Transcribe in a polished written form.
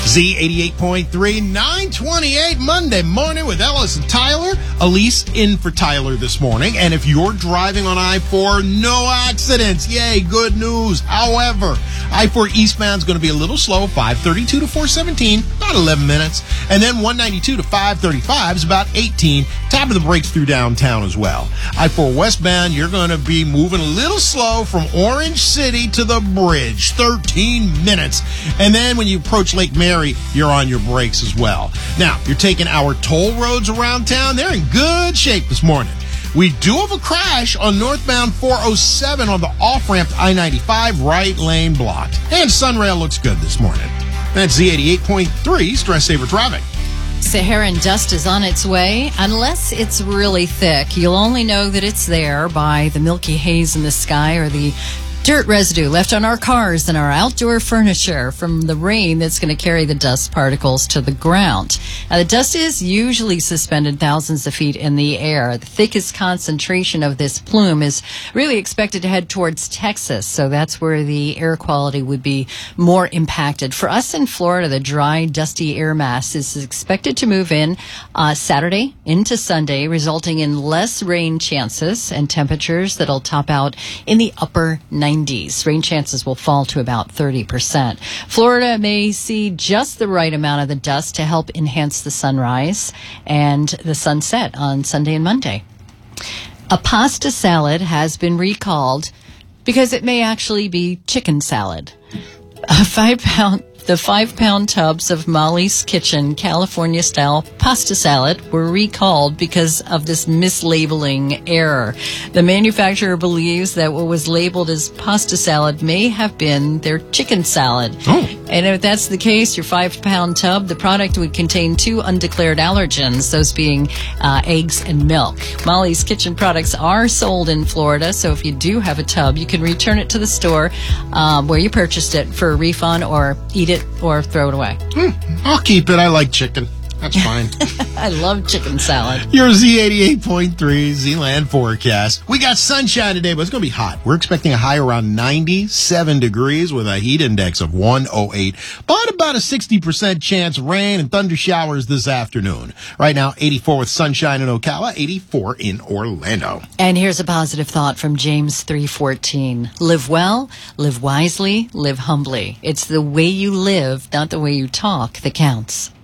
Z88.3, 928 Monday morning with Ellis and Tyler. Elise in for Tyler this morning. And if you're driving on I-4, no accidents. Yay, good news. However, I-4 eastbound is going to be a little slow, 532 to 417, about 11 minutes. And then 192 to 535 is about 18. Tap of the brakes through downtown as well. I-4 westbound, you're going to be moving a little slow from Orange City to the bridge, 13 minutes. And then when you approach Lake Mary, you're on your brakes as well. Now, you're taking our toll roads around town. They're in good shape this morning. We do have a crash on northbound 407 on the off-ramp to I-95, right lane blocked. And Sunrail looks good this morning. That's Z88.3 Stress Saver Traffic. Saharan dust is on its way. Unless it's really thick, you'll only know that it's there by the milky haze in the sky or the dirt residue left on our cars and our outdoor furniture from the rain that's going to carry the dust particles to the ground. Now, the dust is usually suspended thousands of feet in the air. The thickest concentration of this plume is really expected to head towards Texas, so that's where the air quality would be more impacted. For us in Florida, the dry, dusty air mass is expected to move in Saturday into Sunday, resulting in less rain chances and temperatures that'll top out in the upper 90s. Rain chances will fall to about 30%. Florida may see just the right amount of the dust to help enhance the sunrise and the sunset on Sunday and Monday. A pasta salad has been recalled because it may actually be chicken salad. The 5-pound tubs of Molly's Kitchen California-style pasta salad were recalled because of this mislabeling error. The manufacturer believes that what was labeled as pasta salad may have been their chicken salad. Oh. And if that's the case, your 5-pound tub, the product would contain 2 undeclared allergens, those being eggs and milk. Molly's Kitchen products are sold in Florida, so if you do have a tub, you can return it to the store where you purchased it for a refund or eat it or throw it away. I'll keep it. I like chicken. That's fine. I love chicken salad. Your Z88.3 Z-Land forecast. We got sunshine today, but it's going to be hot. We're expecting a high around 97 degrees with a heat index of 108, but about a 60% chance of rain and thunder showers this afternoon. Right now, 84 with sunshine in Ocala, 84 in Orlando. And here's a positive thought from James 3:14. Live well, live wisely, live humbly. It's the way you live, not the way you talk, that counts.